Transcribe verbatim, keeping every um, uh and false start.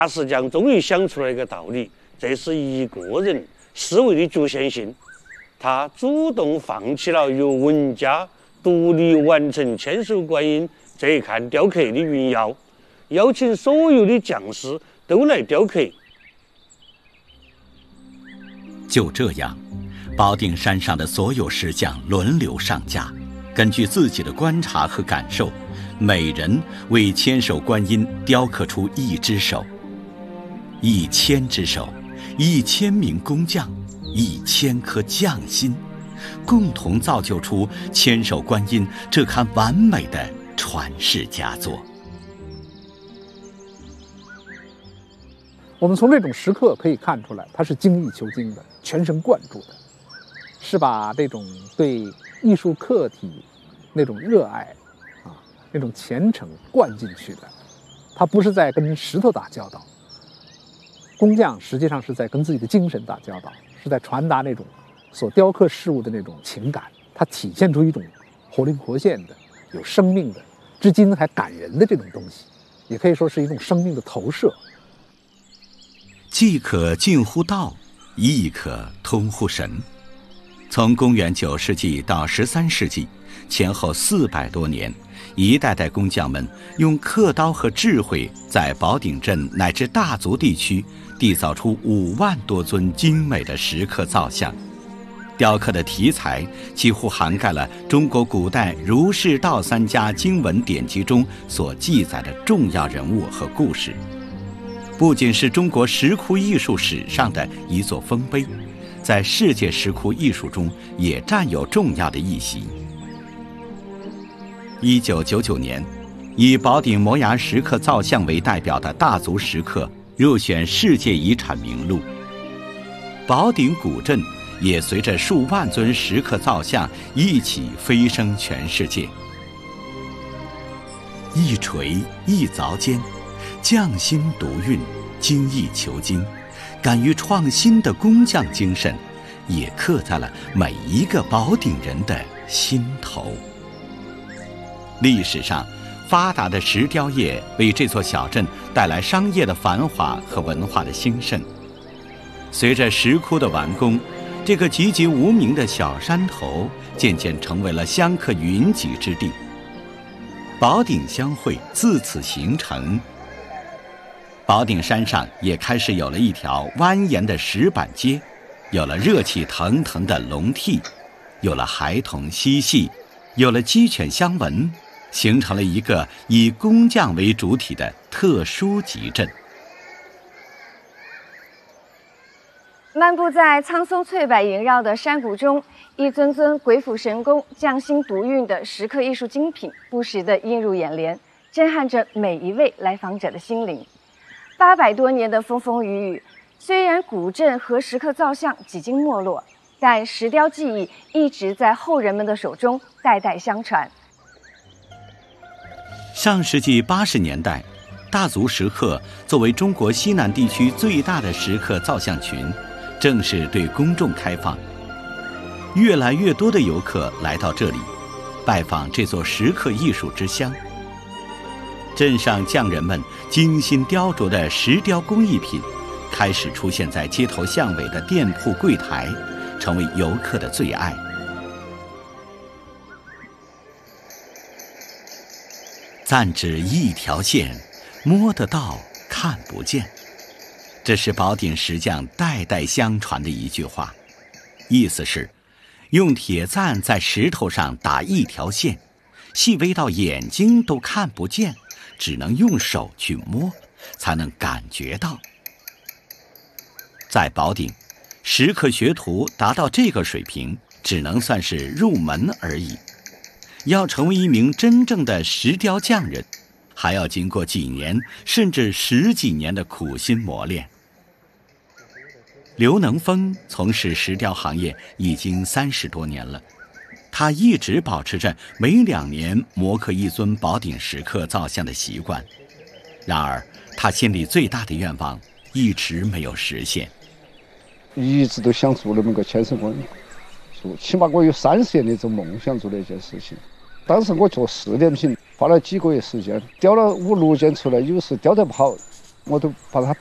大石匠终于想出了一个道理，这是一个人思维的局限性。他主动放弃了由文家独立完成千手观音这一项雕刻的云耀，邀请所有的匠师都来雕刻。 就这样，保定山上的所有石匠轮流上架，根据自己的观察和感受，每人为千手观音雕刻出一只手。一千只手，一千名工匠，一千颗匠心，共同造就出千手观音这刊完美的传世佳作。 我们从这种石刻可以看出来，他是精益求精的，全神贯注的，是把这种对艺术课题那种热爱啊，那种虔诚灌进去的。他不是在跟石头打交道，工匠实际上是在跟自己的精神打交道，是在传达那种所雕刻事物的那种情感。它体现出一种活灵活现的、有生命的、至今还感人的这种东西，也可以说是一种生命的投射。 既可近乎道，亦可通乎神。从公元九世纪到十三世纪，前后四百多年，一代代工匠们用刻刀和智慧，在保定镇乃至大足地区缔造出五万多尊精美的石刻造像。雕刻的题材几乎涵盖了中国古代儒释道三家经文典籍中所记载的重要人物和故事，不仅是中国石窟艺术史上的一座丰碑，在世界石窟艺术中也占有重要的一席。一九九九年，以宝鼎摩崖石刻造像为代表的大足石刻入选世界遗产名录。宝鼎古镇也随着数万尊石刻造像一起飞升全世界。一锤一凿间，匠心独运，精益求精，敢于创新的工匠精神，也刻在了每一个宝鼎人的心头。历史上，发达的石雕业为这座小镇带来商业的繁华和文化的兴盛。随着石窟的完工，这个籍籍无名的小山头渐渐成为了香客云集之地。宝鼎相会自此形成，宝鼎山上也开始有了一条蜿蜒的石板街，有了热气腾腾的龙屉，有了孩童嬉戏，有了鸡犬相闻，形成了一个以工匠为主体的特殊集镇。 漫步在苍松翠柏萦绕的山谷中，一尊尊鬼斧神工、匠心独运的石刻艺术精品不时地映入眼帘，震撼着每一位来访者的心灵。八百多年的风风雨雨，虽然古镇和石刻造像几经没落，但石雕技艺一直在后人们的手中代代相传。 上世纪八十年代，大足石刻作为中国西南地区最大的石刻造像群，正式对公众开放。越来越多的游客来到这里，拜访这座石刻艺术之乡。镇上匠人们精心雕琢的石雕工艺品，开始出现在街头巷尾的店铺柜台，成为游客的最爱。暂指一条线，摸得到，看不见。这是宝鼎石匠代代相传的一句话，意思是用铁钻在石头上打一条线，细微到眼睛都看不见，只能用手去摸，才能感觉到。在宝鼎，石刻学徒达到这个水平，只能算是入门而已。要成为一名真正的石雕匠人，还要经过几年甚至十几年的苦心磨练。刘能峰从事石雕行业已经三十多年了，他一直保持着每两年磨刻一尊宝鼎石刻造像的习惯。然而，他心里最大的愿望一直没有实现。 一直都想做那么个千手观音，说起码我有三十年的这种梦想做的一件事情。当时我做试点品，花了几个月时间，雕了五六件出来，有时雕得不好， 我都把它